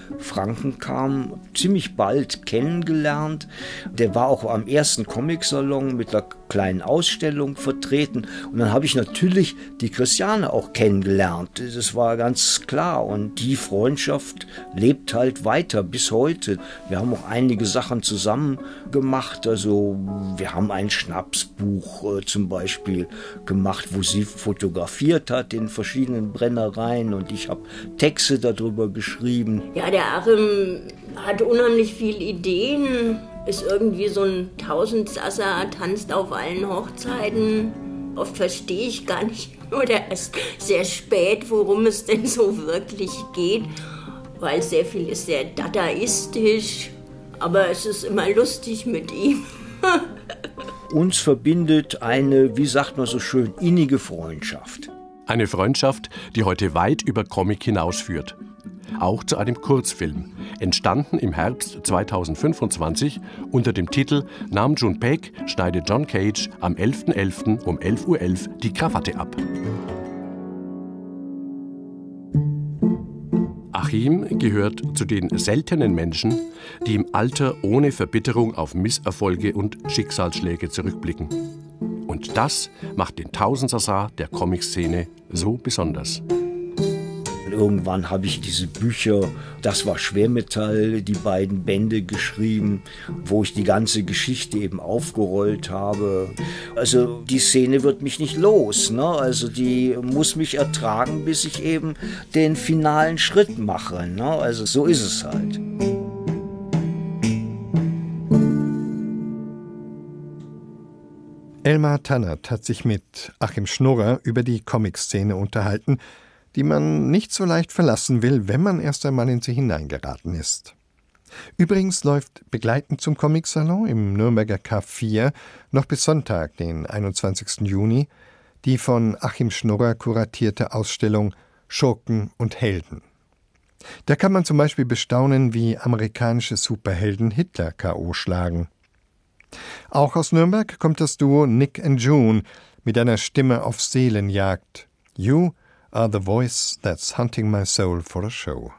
Franken kam, ziemlich bald kennengelernt. Der war auch am ersten Comicsalon mit einer kleinen Ausstellung vertreten. Und dann habe ich natürlich die Christiane auch kennengelernt. Das war ganz klar. Und die Freundschaft lebt halt weiter bis heute. Wir haben auch einige Sachen zusammen gemacht. Also wir haben ein Schnapsbuch zum Beispiel gemacht, wo sie fotografiert hat in verschiedenen Brennereien und ich habe Texte darüber geschrieben. Ja, der Achim hat unheimlich viele Ideen, ist irgendwie so ein Tausendsasser, tanzt auf allen Hochzeiten. Oft verstehe ich gar nicht oder erst sehr spät, worum es denn so wirklich geht, weil sehr viel ist sehr dadaistisch, aber es ist immer lustig mit ihm. Uns verbindet eine, wie sagt man so schön, innige Freundschaft. Eine Freundschaft, die heute weit über Comic hinausführt. Auch zu einem Kurzfilm, entstanden im Herbst 2025 unter dem Titel Nam June Paik schneidet John Cage am 11.11. um 11.11 Uhr die Krawatte ab. Achim gehört zu den seltenen Menschen, die im Alter ohne Verbitterung auf Misserfolge und Schicksalsschläge zurückblicken. Und das macht den Tausendsasa der Comic-Szene so besonders. Irgendwann habe ich diese Bücher, das war Schwermetall, die beiden Bände geschrieben, wo ich die ganze Geschichte eben aufgerollt habe. Also die Szene wird mich nicht los, ne? Also die muss mich ertragen, bis ich eben den finalen Schritt mache, ne? Also so ist es halt. Elmar Tannert hat sich mit Achim Schnurrer über die Comic-Szene unterhalten, die man nicht so leicht verlassen will, wenn man erst einmal in sie hineingeraten ist. Übrigens läuft begleitend zum Comic-Salon im Nürnberger K4 noch bis Sonntag, den 21. Juni, die von Achim Schnurrer kuratierte Ausstellung Schurken und Helden. Da kann man zum Beispiel bestaunen, wie amerikanische Superhelden Hitler K.O. schlagen. Auch aus Nürnberg kommt das Duo Nick and June mit einer Stimme auf Seelenjagd. You are the voice that's hunting my soul for a show.